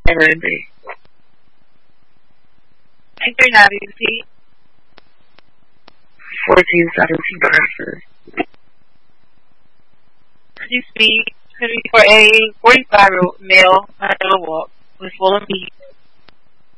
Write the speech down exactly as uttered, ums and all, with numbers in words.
And Randy. Thank you, Navi. fourteen seventeen Bradford. Excuse me, for a forty-five-year-old male on a walk with swollen feet